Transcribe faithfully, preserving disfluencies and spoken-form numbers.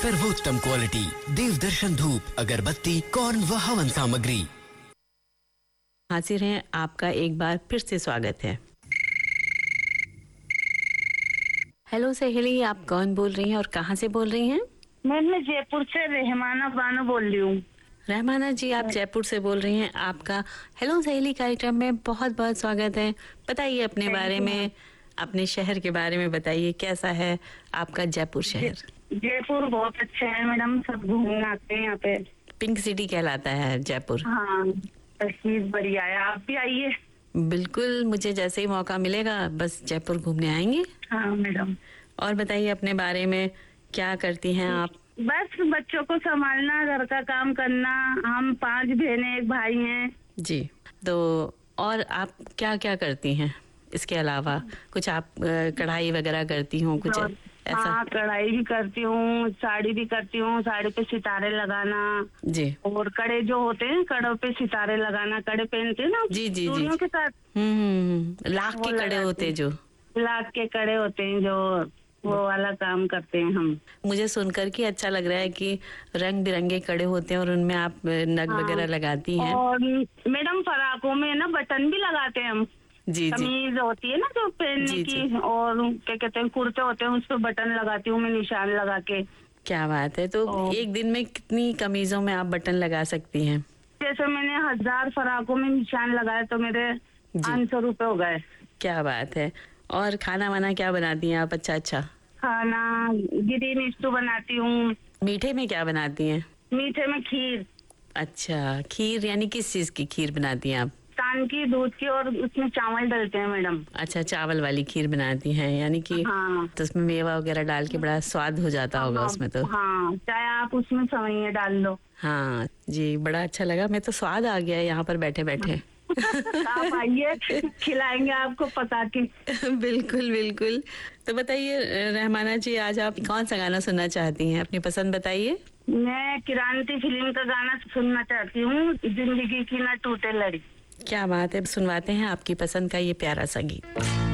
सर्वोत्तम क्वालिटी देवदर्शन धूप, अगरबत्ती, कॉर्न व हवन सामग्री। हाजिर हैं, आपका एक बार फिर से स्वागत है। हेलो सहेली, आप कौन बोल रही हैं और कहाँ से बोल रही हैं? मैं मैं जयपुर से रहमाना बानो बोल रही हूँ। रहमाना जी, आप जयपुर से बोल रही हैं। आपका हेलो सहेली कार्यक्रम में बहुत बहुत स्वागत है। बताइए अपने बारे में, अपने शहर के बारे में बताइए, कैसा है आपका जयपुर शहर? जयपुर बहुत अच्छा है मैडम, सब घूमने आते हैं यहाँ पे। पिंक सिटी कहलाता है जयपुर। हाँ, तस्वीर बढ़िया है, आप भी आइए। बिल्कुल, मुझे जैसे ही मौका मिलेगा बस जयपुर घूमने आएंगे। हाँ मैडम। और बताइए अपने बारे में, क्या करती हैं आप? बस बच्चों को संभालना, घर का काम करना। हम पांच बहनें एक भाई हैं। जी, तो और आप क्या क्या करती हैं इसके अलावा? कुछ आप कढ़ाई वगैरह करती हूँ कुछ ऐसा? हाँ, कढ़ाई भी करती हूँ, साड़ी भी करती हूँ, साड़ी पे सितारे लगाना जी, और कड़े जो होते हैं, कड़ों पे सितारे लगाना, कड़े पहनते हैं ना जी जी जी के साथ। हम्म, लाख के कड़े होते जो लाख के कड़े होते हैं जो, वो वाला काम करते हैं हम। मुझे सुनकर के अच्छा लग रहा है कि रंग बिरंगे कड़े होते हैं और उनमें आप नग हाँ, वगैरह लगाती हैं। और मैडम फराकों में ना बटन भी लगाते हैं हम। जी कमीज जी होती है ना जो पहनने जी, की जी। और क्या कहते हैं, कुर्ते होते हैं, उस पर बटन लगाती हूँ मैं, निशान लगा के। क्या बात है! तो एक दिन में कितनी कमीजों में आप बटन लगा सकती हैं? जैसे मैंने हजार फराकों में निशान लगाए तो मेरे पाँच सौ रुपए हो गए। क्या बात है! और खाना वाना क्या बनाती हैं आप? अच्छा अच्छा खाना ग्रीन स्टू बनाती हूँ। मीठे में क्या बनाती हैं? मीठे में खीर। अच्छा, खीर यानी किस चीज की खीर बनाती हैं आप? तान की, दूध की, और उसमें चावल डलते हैं मैडम। अच्छा, चावल वाली खीर बनाती हैं, यानी कि हाँ। तो उसमें मेवा वगैरह डाल के बड़ा स्वाद हो जाता होगा हाँ, उसमें तो। हाँ, चाहे आप उसमें सेवइयां डाल लो। हाँ जी, बड़ा अच्छा लगा, मैं तो स्वाद आ गया यहाँ पर बैठे बैठे। आप आइए, खिलाएंगे आपको पका के। बिल्कुल बिल्कुल। तो बताइए रहमाना जी, आज आप कौन सा गाना सुनना चाहती हैं? अपनी पसंद बताइए। मैं क्रांति फिल्म का गाना सुनना चाहती हूँ, जिंदगी की ना टूटे लड़ी। क्या बात है, सुनवाते हैं आपकी पसंद का ये प्यारा सा गीत।